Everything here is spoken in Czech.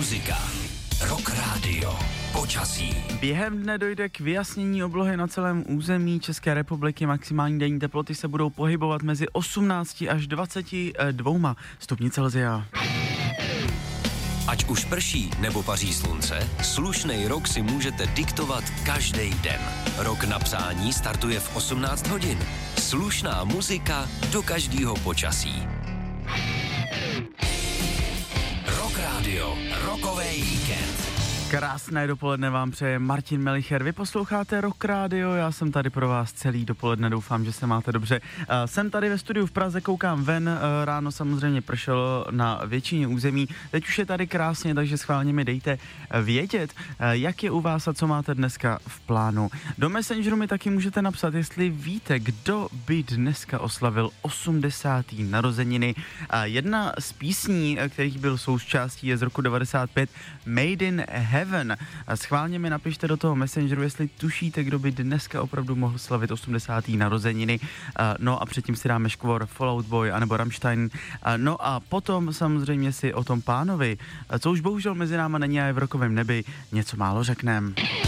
muzika. Rock Radio. Počasí. Během dne dojde k vyjasnění oblohy na celém území České republiky. Maximální denní teploty se budou pohybovat mezi 18 až 22 stupni Celsia. Ať už prší nebo paří slunce, slušnej rok si můžete diktovat každý den. Rok na přání startuje v 18 hodin. Slušná muzika do každého počasí. Rock Radio. Rokový víkend. Krásné dopoledne vám přeje Martin Melicher. Vy posloucháte Rock Radio, já jsem tady pro vás celý dopoledne, doufám, že se máte dobře. Jsem tady ve studiu v Praze, koukám ven, ráno samozřejmě pršelo na většině území, teď už je tady krásně, takže schválně mi dejte vědět, jak je u vás a co máte dneska v plánu. Do Messengeru mi taky můžete napsat, jestli víte, kdo by dneska oslavil 80. narozeniny. Jedna z písní, kterých byl součástí, je z roku 95, Made in Heaven. Schválně mi napište do toho Messengeru, jestli tušíte, kdo by dneska opravdu mohl slavit 80. narozeniny. No a předtím si dáme škvor Fall Out Boy anebo Rammstein. No a potom samozřejmě si o tom pánovi, co už bohužel mezi náma není a je v rokovém nebi, něco málo řekneme.